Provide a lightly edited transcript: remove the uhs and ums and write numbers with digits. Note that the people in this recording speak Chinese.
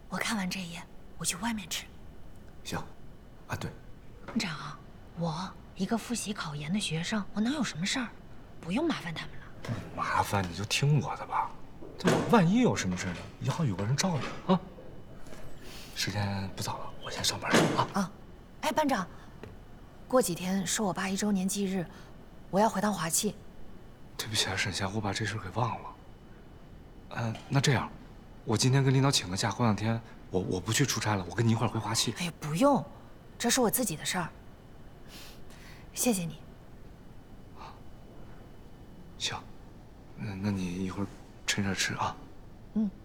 我看完这一页，我去外面吃。 行，啊对， 班长，我一个复习考研的学生，我能有什么事儿？不用麻烦他们了。 麻烦你就听我的吧，这万一有什么事呢，也好有个人罩着啊。时间不早了，我先上班了啊。 啊，哎，班长，过几天是我爸1周年忌日，我要回趟华企。 对不起啊，沈霞，我把这事给忘了。那这样，我今天跟领导请个假，过2天我不去出差了，我跟你一块儿回华企。 哎呀，不用，这是我自己的事儿。谢谢你。 行，那你一会儿趁热吃啊。 嗯。